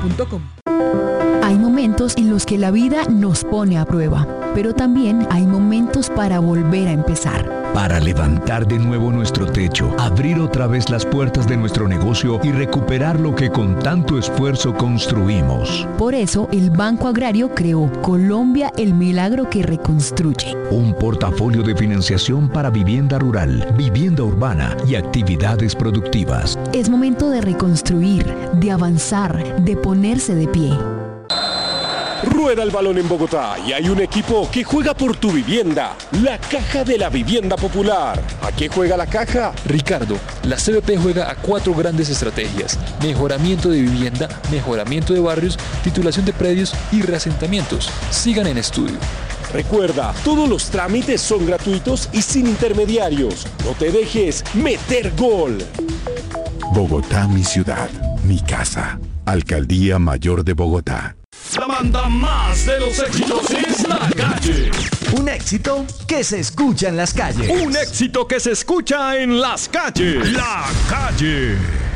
Hay momentos en los que la vida nos pone a prueba, pero también hay momentos para volver a empezar. Para levantar de nuevo nuestro techo, abrir otra vez las puertas de nuestro negocio y recuperar lo que con tanto esfuerzo construimos. Por eso, el Banco Agrario creó Colombia, el milagro que reconstruye. Un portafolio de financiación para vivienda rural, vivienda urbana y actividades productivas. Es momento de reconstruir, de avanzar, de ponerse de pie. Rueda el balón en Bogotá y hay un equipo que juega por tu vivienda, la Caja de la Vivienda Popular. ¿A qué juega la Caja? Ricardo, la CBP juega a 4 grandes estrategias: mejoramiento de vivienda, mejoramiento de barrios, titulación de predios y reasentamientos. Sigan en estudio. Recuerda, todos los trámites son gratuitos y sin intermediarios. No te dejes meter gol. Bogotá, mi ciudad, mi casa. Alcaldía Mayor de Bogotá. La banda más de los éxitos es La Calle. Un éxito que se escucha en las calles. Un éxito que se escucha en las calles. La Calle.